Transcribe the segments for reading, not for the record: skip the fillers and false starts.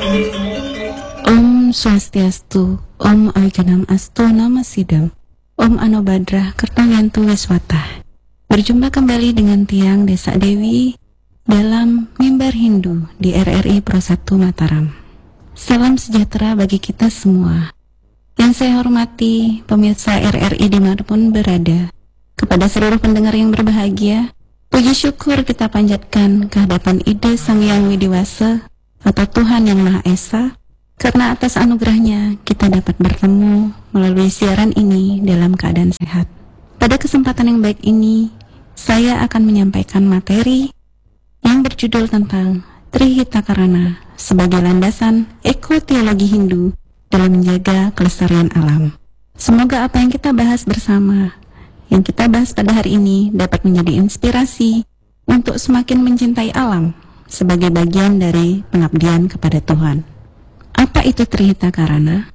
Om Swastiastu, Om Ajanam Astu Nama Sidam, Om Anobadrah Kertanyantu Wiswatah. Berjumpa kembali dengan Tiang Desa Dewi dalam Mimbar Hindu di RRI Pro 1 Mataram. Salam sejahtera bagi kita semua. Yang saya hormati pemirsa RRI dimanapun berada. Kepada seluruh pendengar yang berbahagia, puji syukur kita panjatkan kehadapan Ide Sang Yang Widiwasa atau Tuhan Yang Maha Esa, karena atas anugerahnya kita dapat bertemu melalui siaran ini dalam keadaan sehat. Pada kesempatan yang baik ini, saya akan menyampaikan materi yang berjudul tentang Trihitakarana sebagai landasan ekoteologi Hindu dalam menjaga kelestarian alam. Semoga apa yang kita bahas bersama, yang kita bahas pada hari ini dapat menjadi inspirasi untuk semakin mencintai alam sebagai bagian dari pengabdian kepada Tuhan. Apa itu Trihitakarana?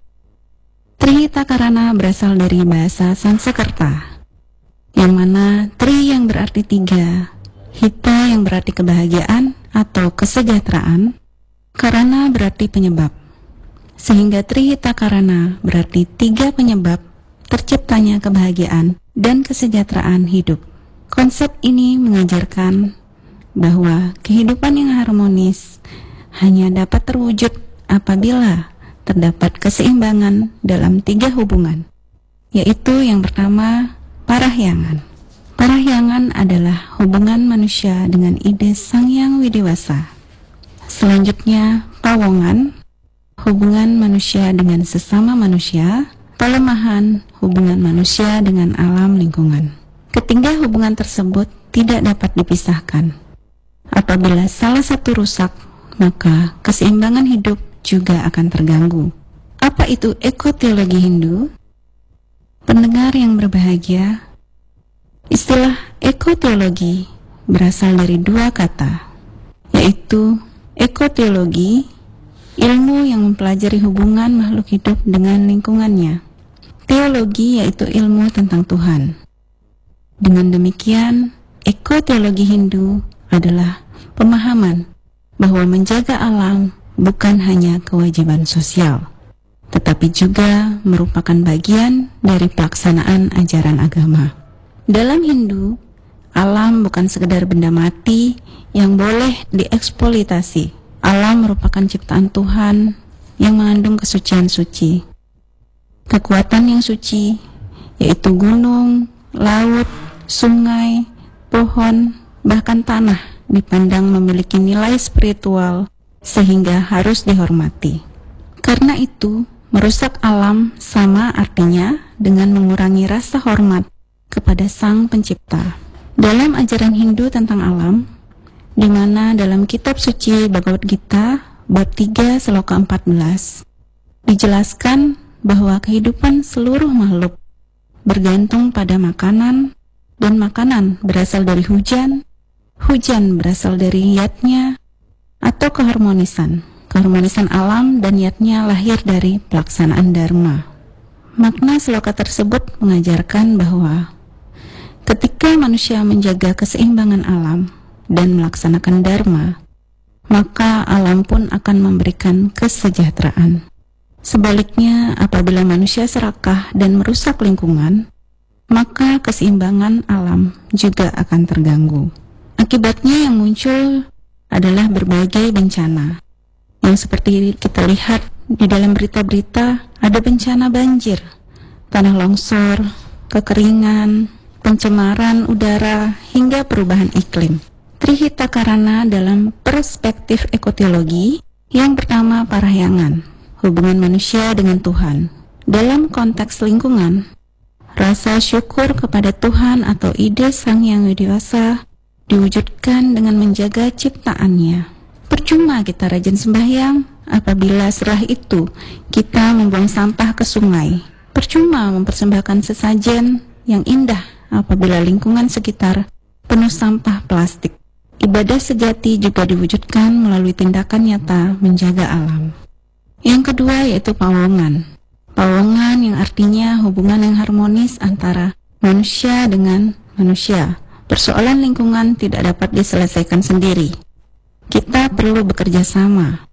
Trihitakarana berasal dari bahasa Sanskerta, yang mana Tri yang berarti 3, Hita yang berarti kebahagiaan atau kesejahteraan, Karana berarti penyebab. Sehingga Trihitakarana berarti 3 penyebab terciptanya kebahagiaan dan kesejahteraan hidup. Konsep ini mengajarkan bahwa kehidupan yang harmonis hanya dapat terwujud apabila terdapat keseimbangan dalam 3 hubungan, yaitu yang pertama, parahyangan. Parahyangan adalah hubungan manusia dengan Ide Sang Yang Widiwasa. Selanjutnya, pawongan, hubungan manusia dengan sesama manusia. Pelemahan, hubungan manusia dengan alam lingkungan. Ketiga hubungan tersebut tidak dapat dipisahkan. Apabila salah satu rusak, maka keseimbangan hidup juga akan terganggu. Apa itu ekoteologi Hindu? Pendengar yang berbahagia, istilah ekoteologi berasal dari 2 kata, yaitu ekoteologi, ilmu yang mempelajari hubungan makhluk hidup dengan lingkungannya. Teologi yaitu ilmu tentang Tuhan. Dengan demikian, ekoteologi Hindu adalah pemahaman bahwa menjaga alam bukan hanya kewajiban sosial, tetapi juga merupakan bagian dari pelaksanaan ajaran agama. Dalam Hindu, alam bukan sekedar benda mati yang boleh dieksploitasi. Alam merupakan ciptaan Tuhan yang mengandung kesucian suci. Kekuatan yang suci, yaitu gunung, laut, sungai, pohon, bahkan tanah, dipandang memiliki nilai spiritual sehingga harus dihormati. Karena itu, merusak alam sama artinya dengan mengurangi rasa hormat kepada Sang Pencipta. Dalam ajaran Hindu tentang alam, di mana dalam kitab suci Bhagavad Gita bab 3 sloka 14 dijelaskan bahwa kehidupan seluruh makhluk bergantung pada makanan, dan makanan berasal dari hujan, hujan berasal dari yatnya, atau keharmonisan. Keharmonisan alam dan yatnya lahir dari pelaksanaan dharma. Makna sloka tersebut mengajarkan bahwa ketika manusia menjaga keseimbangan alam dan melaksanakan dharma, maka alam pun akan memberikan kesejahteraan. Sebaliknya, apabila manusia serakah dan merusak lingkungan, maka keseimbangan alam juga akan terganggu. Akibatnya yang muncul adalah berbagai bencana, yang seperti kita lihat di dalam berita-berita, ada bencana banjir, tanah longsor, kekeringan, pencemaran udara, hingga perubahan iklim. Trihitakarana dalam perspektif ekoteologi, yang pertama parahyangan, hubungan manusia dengan Tuhan. Dalam konteks lingkungan, rasa syukur kepada Tuhan atau Ide Sang Yang Widiwasa diwujudkan dengan menjaga ciptaannya. Percuma kita rajin sembahyang apabila setelah itu kita membuang sampah ke sungai. Percuma mempersembahkan sesajen yang indah apabila lingkungan sekitar penuh sampah plastik. Ibadah sejati juga diwujudkan melalui tindakan nyata menjaga alam. Yang kedua yaitu pawongan. Pawongan yang artinya hubungan yang harmonis antara manusia dengan manusia. Persoalan lingkungan tidak dapat diselesaikan sendiri. Kita perlu bekerja sama.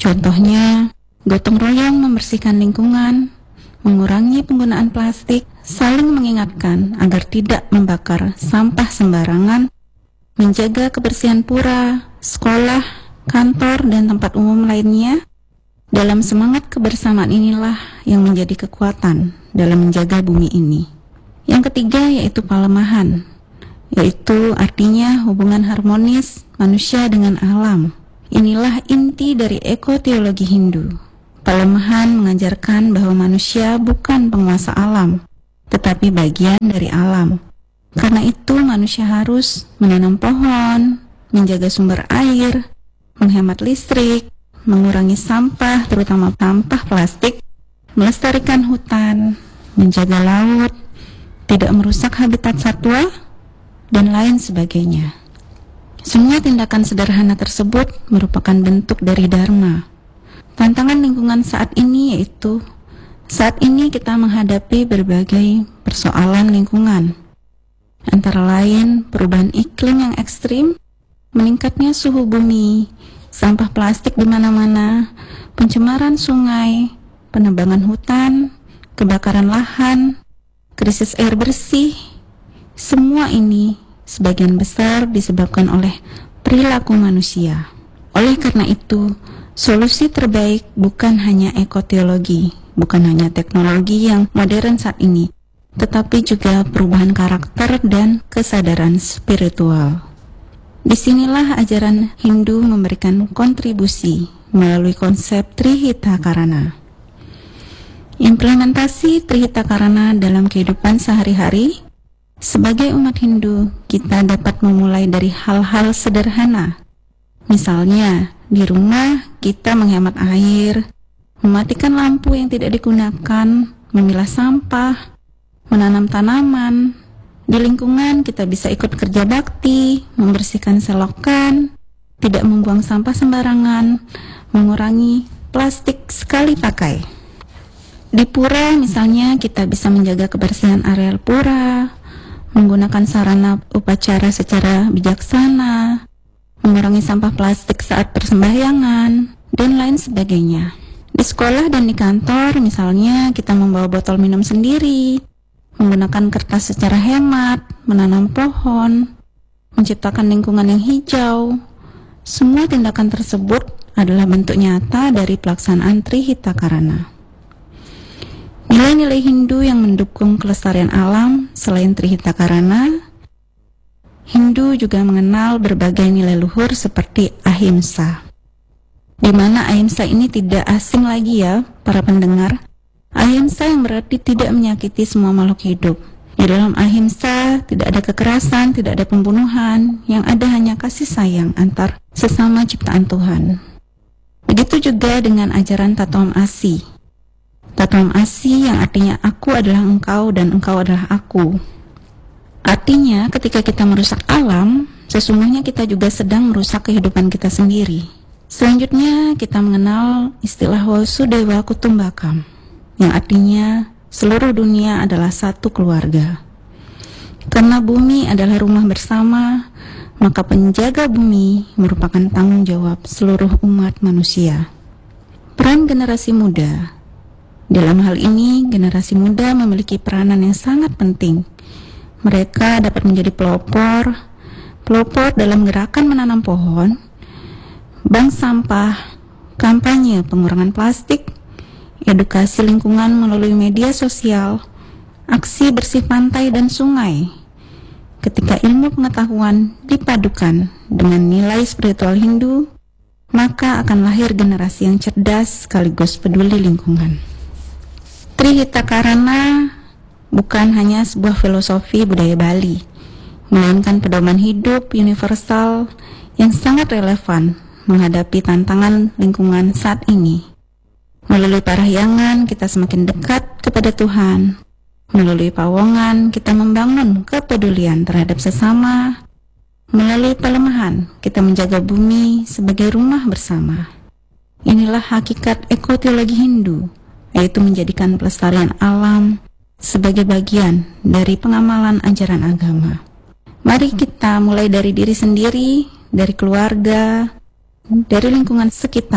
Contohnya, gotong royong membersihkan lingkungan, mengurangi penggunaan plastik, saling mengingatkan agar tidak membakar sampah sembarangan, menjaga kebersihan pura, sekolah, kantor, dan tempat umum lainnya. Dalam semangat kebersamaan inilah yang menjadi kekuatan dalam menjaga bumi ini. Yang ketiga yaitu palemahan, yaitu artinya hubungan harmonis manusia dengan alam. Inilah inti dari ekoteologi Hindu. Palemahan mengajarkan bahwa manusia bukan penguasa alam, tetapi bagian dari alam. Karena itu manusia harus menanam pohon, menjaga sumber air, menghemat listrik, mengurangi sampah, terutama sampah plastik, melestarikan hutan, menjaga laut, tidak merusak habitat satwa, dan lain sebagainya. Semua tindakan sederhana tersebut merupakan bentuk dari Dharma. Tantangan lingkungan saat ini yaitu, saat ini kita menghadapi berbagai persoalan lingkungan, antara lain perubahan iklim yang ekstrim, meningkatnya suhu bumi, sampah plastik di mana-mana, pencemaran sungai, penebangan hutan, kebakaran lahan, krisis air bersih. Semua ini sebagian besar disebabkan oleh perilaku manusia. Oleh karena itu, solusi terbaik bukan hanya ekoteologi, bukan hanya teknologi yang modern saat ini, tetapi juga perubahan karakter dan kesadaran spiritual. Disinilah ajaran Hindu memberikan kontribusi melalui konsep Trihita Karana. Implementasi Trihita Karana dalam kehidupan sehari-hari. Sebagai umat Hindu, kita dapat memulai dari hal-hal sederhana. Misalnya, di rumah kita menghemat air, mematikan lampu yang tidak digunakan, memilah sampah, menanam tanaman. Di lingkungan kita bisa ikut kerja bakti, membersihkan selokan, tidak membuang sampah sembarangan, mengurangi plastik sekali pakai. Di pura misalnya kita bisa menjaga kebersihan areal pura, menggunakan sarana upacara secara bijaksana, mengurangi sampah plastik saat persembahyangan, dan lain sebagainya. Di sekolah dan di kantor misalnya kita membawa botol minum sendiri, menggunakan kertas secara hemat, menanam pohon, menciptakan lingkungan yang hijau. Semua tindakan tersebut adalah bentuk nyata dari pelaksanaan Trihita Karana. Nilai-nilai Hindu yang mendukung kelestarian alam selain Trihita Karana, Hindu juga mengenal berbagai nilai luhur seperti ahimsa. Di mana ahimsa ini tidak asing lagi ya, para pendengar. Ahimsa yang berarti tidak menyakiti semua makhluk hidup. Di dalam ahimsa tidak ada kekerasan, tidak ada pembunuhan, yang ada hanya kasih sayang antar sesama ciptaan Tuhan. Begitu juga dengan ajaran Tattvam Asi. Tattvam Asi yang artinya aku adalah engkau dan engkau adalah aku. Artinya ketika kita merusak alam, sesungguhnya kita juga sedang merusak kehidupan kita sendiri. Selanjutnya kita mengenal istilah Vasudewa Kutumbakam, yang artinya seluruh dunia adalah satu keluarga. Karena bumi adalah rumah bersama, maka penjaga bumi merupakan tanggung jawab seluruh umat manusia. Peran generasi muda. Dalam hal ini, generasi muda memiliki peranan yang sangat penting. Mereka dapat menjadi pelopor dalam gerakan menanam pohon, bank sampah, kampanye pengurangan plastik, edukasi lingkungan melalui media sosial, aksi bersih pantai dan sungai. Ketika ilmu pengetahuan dipadukan dengan nilai spiritual Hindu, maka akan lahir generasi yang cerdas sekaligus peduli lingkungan. Trihita Karana bukan hanya sebuah filosofi budaya Bali, melainkan pedoman hidup universal yang sangat relevan menghadapi tantangan lingkungan saat ini. Melalui parahyangan kita semakin dekat kepada Tuhan. Melalui pawongan kita membangun kepedulian terhadap sesama. Melalui pelemahan kita menjaga bumi sebagai rumah bersama. Inilah hakikat ekoteologi Hindu, yaitu menjadikan pelestarian alam sebagai bagian dari pengamalan ajaran agama. Mari kita mulai dari diri sendiri, dari keluarga, dari lingkungan sekitar.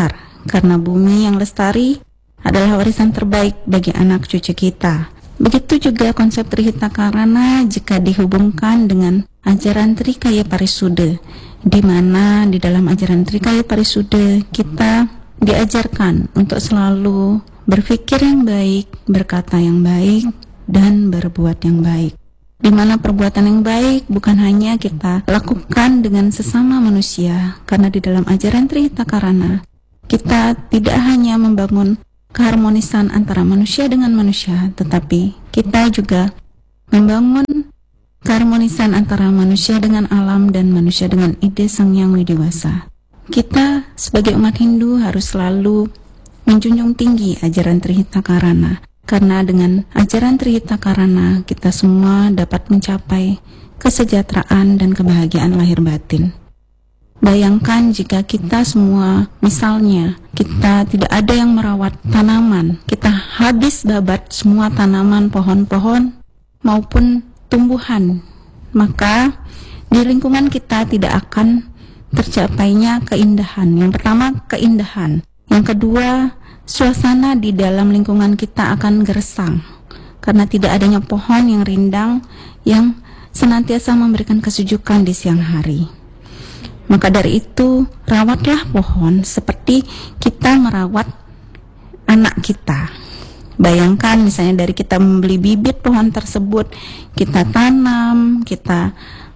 karena bumi yang lestari adalah warisan terbaik bagi anak cucu kita. Begitu juga konsep Trihita Karana jika dihubungkan dengan ajaran Trikaya Parisude, di mana di dalam ajaran Trikaya Parisude kita diajarkan untuk selalu berpikir yang baik, berkata yang baik, dan berbuat yang baik. Di mana perbuatan yang baik bukan hanya kita lakukan dengan sesama manusia, karena di dalam ajaran Trihita Karana kita tidak hanya membangun keharmonisan antara manusia dengan manusia, tetapi kita juga membangun keharmonisan antara manusia dengan alam dan manusia dengan ide Sang Yang Widiwasa. Kita sebagai umat Hindu harus selalu menjunjung tinggi ajaran Trihita Karana, karena dengan ajaran Trihita Karana kita semua dapat mencapai kesejahteraan dan kebahagiaan lahir batin. Bayangkan jika kita semua, misalnya kita tidak ada yang merawat tanaman, kita habis babat semua tanaman, pohon-pohon maupun tumbuhan, maka di lingkungan kita tidak akan tercapainya keindahan. Yang pertama, keindahan. Yang kedua, suasana di dalam lingkungan kita akan gersang karena tidak adanya pohon yang rindang yang senantiasa memberikan kesejukan di siang hari. Maka dari itu, rawatlah pohon seperti kita merawat anak kita. Bayangkan misalnya dari kita membeli bibit pohon tersebut, kita tanam, kita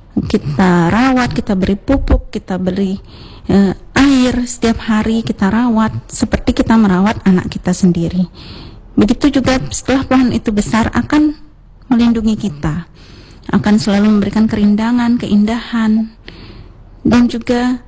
rawat, kita beri pupuk, kita beri air setiap hari, kita rawat seperti kita merawat anak kita sendiri. Begitu juga setelah pohon itu besar akan melindungi kita, akan selalu memberikan kerindangan, keindahan. Dan juga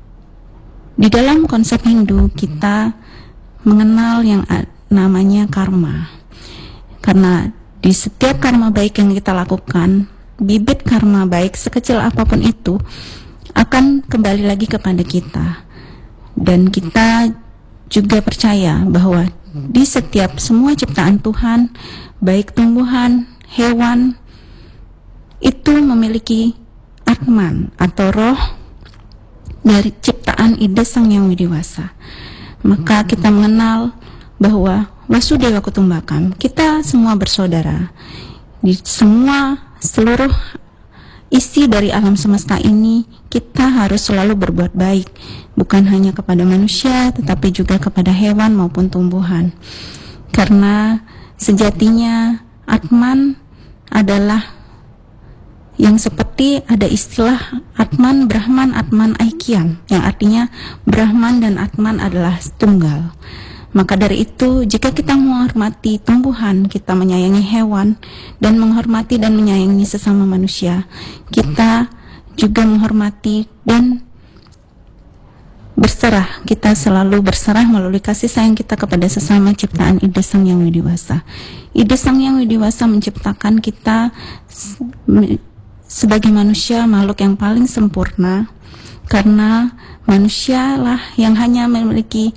di dalam konsep Hindu kita mengenal yang namanya karma. Karena di setiap karma baik yang kita lakukan, bibit karma baik sekecil apapun itu akan kembali lagi kepada kita. Dan kita juga percaya bahwa di setiap semua ciptaan Tuhan, baik tumbuhan, hewan, itu memiliki Atman atau roh dari ciptaan ide Sang Yang Widiwasa. Maka kita mengenal bahwa Wasudewa Kutumbakam, kita semua bersaudara. Di seluruh isi dari alam semesta ini, kita harus selalu berbuat baik, bukan hanya kepada manusia tetapi juga kepada hewan maupun tumbuhan. Karena sejatinya Atman adalah yang seperti ada istilah Atman, Brahman, Atman, Aikyam, yang artinya Brahman dan Atman adalah tunggal. Maka dari itu, jika kita menghormati tumbuhan, kita menyayangi hewan, dan menghormati dan menyayangi sesama manusia, kita juga menghormati dan berserah. Kita selalu berserah melalui kasih sayang kita kepada sesama ciptaan ide Sang Yang Widiwasa. Ide Sang Yang Widiwasa menciptakan kita sebagai manusia, makhluk yang paling sempurna, karena manusialah yang hanya memiliki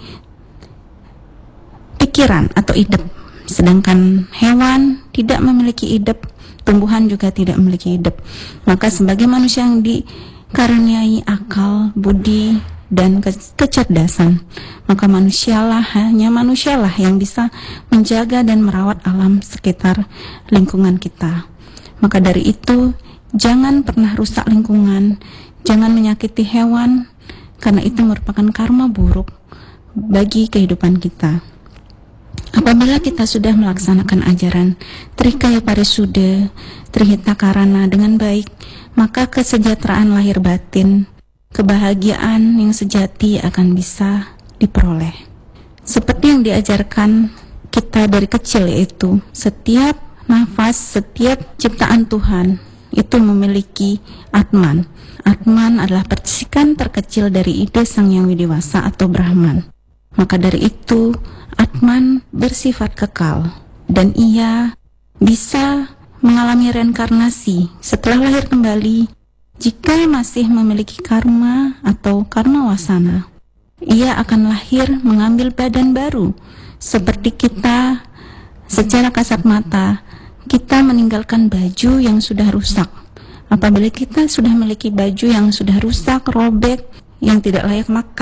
pikiran atau idep, sedangkan hewan tidak memiliki idep, tumbuhan juga tidak memiliki idep. Maka sebagai manusia yang dikaruniai akal, budi, dan kecerdasan, maka hanya manusialah yang bisa menjaga dan merawat alam sekitar lingkungan kita. Maka dari itu, jangan pernah rusak lingkungan, jangan menyakiti hewan, karena itu merupakan karma buruk bagi kehidupan kita. Apabila kita sudah melaksanakan ajaran Trikaya Parisude, Trihita Karana dengan baik, maka kesejahteraan lahir batin, kebahagiaan yang sejati akan bisa diperoleh. Seperti yang diajarkan kita dari kecil, yaitu setiap nafas, setiap ciptaan Tuhan itu memiliki Atman. Atman adalah percikan terkecil dari ide Sang Yang Widiwasa atau Brahman. Maka dari itu, Atman bersifat kekal dan ia bisa mengalami reinkarnasi setelah lahir kembali. Jika masih memiliki karma atau karma wasana, ia akan lahir mengambil badan baru. Seperti kita, secara kasat mata, kita meninggalkan baju yang sudah rusak. Apabila kita sudah memiliki baju yang sudah rusak, robek, yang tidak layak pakai,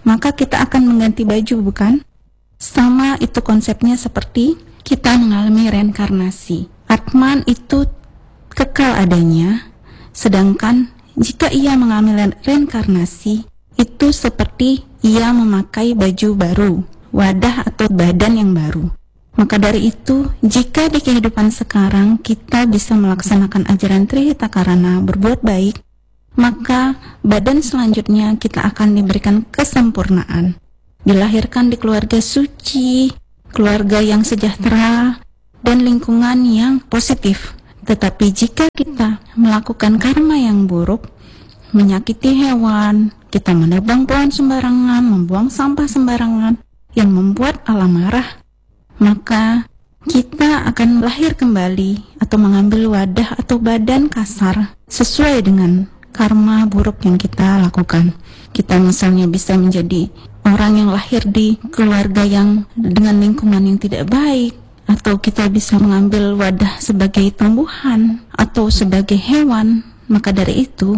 maka kita akan mengganti baju, bukan? Sama itu konsepnya seperti kita mengalami reinkarnasi. Atman itu kekal adanya, sedangkan jika ia mengalami reinkarnasi, itu seperti ia memakai baju baru, wadah atau badan yang baru. Maka dari itu, jika di kehidupan sekarang kita bisa melaksanakan ajaran Trihita Karana, berbuat baik, maka badan selanjutnya kita akan diberikan kesempurnaan. Dilahirkan di keluarga suci, keluarga yang sejahtera, dan lingkungan yang positif. Tetapi jika kita melakukan karma yang buruk, menyakiti hewan, kita menebang pohon sembarangan, membuang sampah sembarangan, yang membuat alam marah, maka kita akan lahir kembali atau mengambil wadah atau badan kasar sesuai dengan karma buruk yang kita lakukan. Kita misalnya bisa menjadi orang yang lahir di keluarga yang dengan lingkungan yang tidak baik, atau kita bisa mengambil wadah sebagai tumbuhan atau sebagai hewan. Maka dari itu,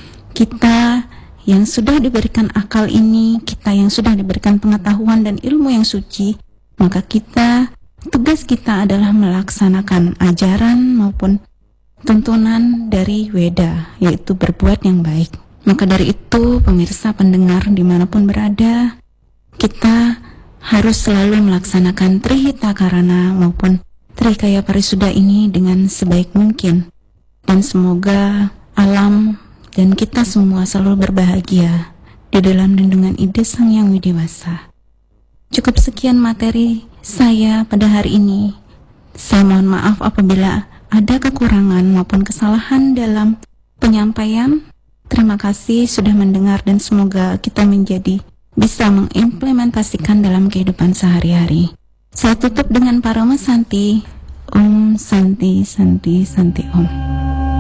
kita yang sudah diberikan akal ini, kita yang sudah diberikan pengetahuan dan ilmu yang suci, maka tugas kita adalah melaksanakan ajaran maupun tuntunan dari Weda, yaitu berbuat yang baik. Maka dari itu, pemirsa pendengar dimanapun berada, kita harus selalu melaksanakan Trihita Karana maupun Trikaya Parisuddha ini dengan sebaik mungkin. Dan semoga alam dan kita semua selalu berbahagia di dalam lindungan ide Sang Yang Widewasa. Cukup sekian materi saya pada hari ini. Saya mohon maaf apabila ada kekurangan maupun kesalahan dalam penyampaian. Terima kasih sudah mendengar dan semoga kita bisa mengimplementasikan dalam kehidupan sehari-hari. Saya tutup dengan Parama Santi. Om Santi Santi Santi Om.